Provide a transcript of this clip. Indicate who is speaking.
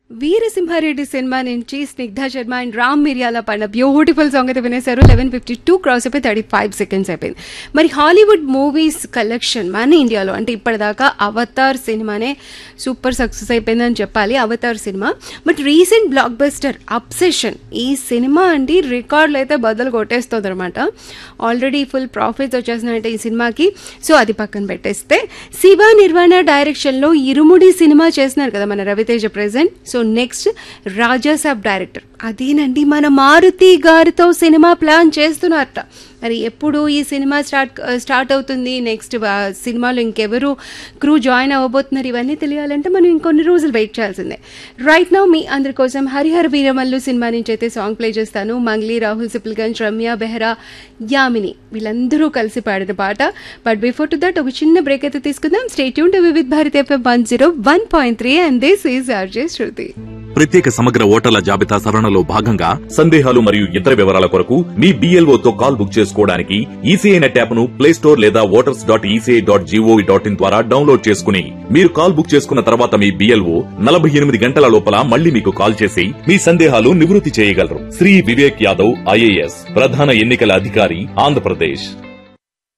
Speaker 1: Veera Simha Reddy cinema నుంచి Snigdha Sharma and Ram మిర్యాల పైన beautiful song అయితే వినేశారు. 11:52 క్రాస్ అయిపోయి 35 సెకండ్స్ అయిపోయింది. మరి హాలీవుడ్ మూవీస్ కలెక్షన్ మన ఇండియాలో అంటే ఇప్పటిదాకా అవతార్ సినిమానే సూపర్ సక్సెస్ అయిపోయిందని చెప్పాలి. Avatar cinema. But recent block buster obsession ఈ సినిమా అండి రికార్డులు అయితే బదులు కొట్టేస్తుంది అనమాట. ఆల్రెడీ ఫుల్ ప్రాఫిట్స్ వచ్చేస్తున్నాయంటే ఈ సినిమాకి. సో అది పక్కన పెట్టేస్తే శివ నిర్వాణ డైరెక్షన్లో ఇరుముడి సినిమా చేస్తున్నారు కదా మన Raviteja present. So next Raja Saab director అదేనండి మన మారుతి గారితో సినిమా ప్లాన్ చేస్తున్నారట. మరి ఎప్పుడు ఈ సినిమా స్టార్ట్ అవుతుంది, నెక్స్ట్ సినిమాలో ఇంకెవరు క్రూ జాయిన్ అవ్వబోతున్నారు, ఇవన్నీ తెలియాలంటే మనం ఇంకొన్ని రోజులు వెయిట్ చేయాల్సిందే. రైట్ నౌ మీ అందరి కోసం హరిహర వీరమల్లు సినిమా నుంచి అయితే సాంగ్ ప్లే చేస్తాను. మంగ్లీ, రాహుల్ సిప్లిగంజ్, రమ్య బెహ్రా, యామిని వీళ్ళందరూ కలిసి పాడిన పాట. బట్ బిఫోర్ టు దట్ ఒక చిన్న బ్రేక్ అయితే తీసుకుందాం. Stay tuned to Vividh Bharati FM 101.3 and this is RJ శృతి.
Speaker 2: ప్రత్యేక సమగ్ర ఓటర్ల జాబితా సవరణలో భాగంగా సందేహాలు మరియు ఇతర వివరాల కొరకు మీ BLOతో కాల్ బుక్ చేసుకోవడానికి ఈసీఐ నెట్ యాప్ ను ప్లే స్టోర్ లేదా voters.eci.gov.in ద్వారా డౌన్లోడ్ చేసుకుని మీరు కాల్ బుక్ చేసుకున్న తర్వాత మీ BLO 48 గంటల లోపల మళ్లీ మీకు కాల్ చేసి మీ సందేహాలు నివృత్తి చేయగలరు. శ్రీ వివేక్ యాదవ్ IAS ప్రధాన ఎన్నికల అధికారి, ఆంధ్రప్రదేశ్.